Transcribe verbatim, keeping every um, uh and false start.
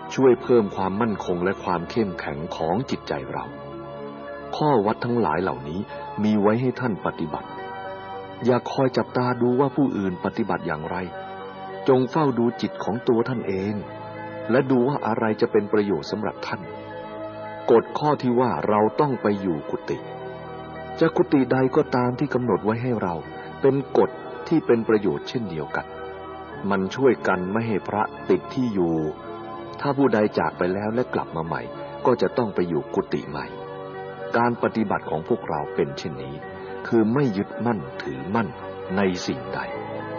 ช่วยเพิ่มความมั่นคงและความเข้มแข็งของจิตใจเราข้อวัดทั้งหลายเหล่านี้มีไว้ให้ท่านปฏิบัติอย่าคอยจับตาดูว่าผู้อื่นปฏิบัติอย่างไรจงเฝ้าดูจิตของตัวท่านเองและดูว่าอะไรจะเป็นประโยชน์สำหรับท่านกฎข้อที่ว่าเราต้องไปอยู่กุฏิจะกุฏิใดก็ตามที่กำหนดไว้ให้เราเป็นกฎที่เป็นประโยชน์เช่นเดียวกันมันช่วยกันไม่ให้พระติดที่อยู่ถ้าผู้ใดจากไปแล้วและกลับมาใหม่ก็จะต้องไปอยู่กุฏิใหม่การปฏิบัติของพวกเราเป็นเช่นนี้คือไม่ยึดมั่นถือมั่นในสิ่งใด